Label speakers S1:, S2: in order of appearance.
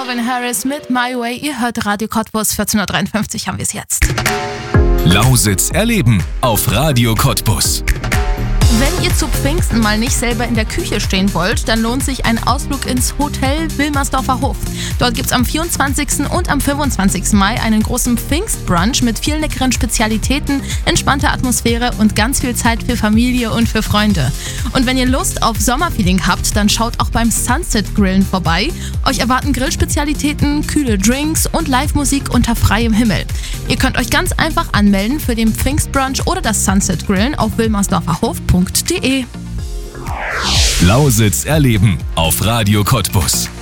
S1: Calvin Harris mit My Way. Ihr hört Radio Cottbus, 14.53 Uhr haben wir es jetzt.
S2: Lausitz erleben auf Radio Cottbus.
S1: Wenn ihr zu Pfingsten mal nicht selber in der Küche stehen wollt, dann lohnt sich ein Ausflug ins Hotel Wilmersdorfer Hof. Dort gibt es am 24. und am 25. Mai einen großen Pfingstbrunch mit vielen leckeren Spezialitäten, entspannter Atmosphäre und ganz viel Zeit für Familie und für Freunde. Und wenn ihr Lust auf Sommerfeeling habt, dann schaut auch beim Sunset Grillen vorbei. Euch erwarten Grillspezialitäten, kühle Drinks und Live-Musik unter freiem Himmel. Ihr könnt euch ganz einfach anmelden für den Pfingstbrunch oder das Sunset Grillen auf wilmersdorferhof.de.
S2: Lausitz erleben auf Radio Cottbus.